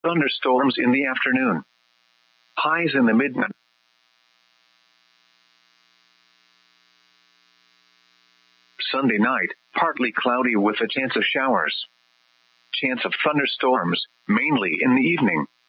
Thunderstorms in the afternoon. Highs in the mid. Sunday night, partly cloudy with a chance of showers. Chance of thunderstorms, mainly in the evening.